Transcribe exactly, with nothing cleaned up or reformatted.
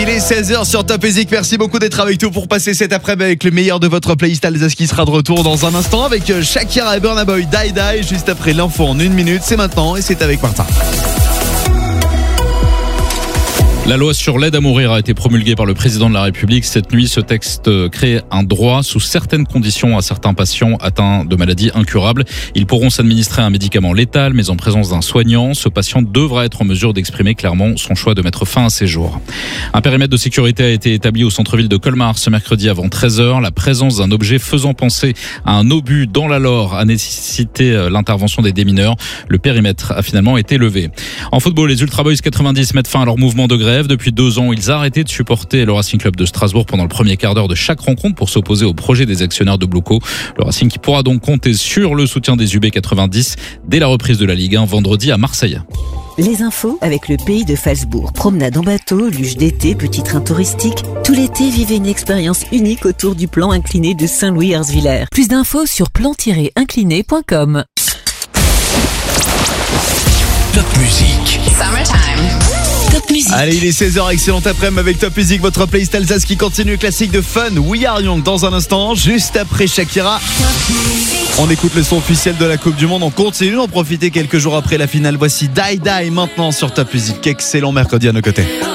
Il est seize heures sur Top Music. Merci beaucoup d'être avec nous pour passer cet après-midi avec le meilleur de votre playlist Alsace qui sera de retour dans un instant avec Shakira et Burna Boy, Die Die, juste après l'info en une minute. C'est maintenant et c'est avec Martin. La loi sur l'aide à mourir a été promulguée par le président de la République. Cette nuit, ce texte crée un droit sous certaines conditions à certains patients atteints de maladies incurables. Ils pourront s'administrer un médicament létal, mais en présence d'un soignant. Ce patient devra être en mesure d'exprimer clairement son choix de mettre fin à ses jours. Un périmètre de sécurité a été établi au centre-ville de Colmar ce mercredi avant treize heures. La présence d'un objet faisant penser à un obus dans la Loire a nécessité l'intervention des démineurs. Le périmètre a finalement été levé. En football, les Ultra Boys quatre-vingt-dix mettent fin à leur mouvement de grève. Depuis deux ans, ils arrêtaient de supporter le Racing Club de Strasbourg pendant le premier quart d'heure de chaque rencontre pour s'opposer au projet des actionnaires de Blocco. Le Racing qui pourra donc compter sur le soutien des U B quatre-vingt-dix dès la reprise de la Ligue un vendredi à Marseille. Les infos avec le pays de Falsbourg. Promenade en bateau, luge d'été, petit train touristique. Tout l'été, vivez une expérience unique autour du plan incliné de Saint-Louis-Erzvillers. Plus d'infos sur plan tiret incliné point com. Top Music. Summertime. Top Music. Allez, il est seize heures, excellent après-midi avec Top Music, votre playlist Alsace qui continue, classique de Fun, We Are Young dans un instant, juste après Shakira. On écoute le son officiel de la Coupe du Monde, on continue d'en profiter quelques jours après la finale. Voici Die Die maintenant sur Top Music. Excellent mercredi à nos côtés.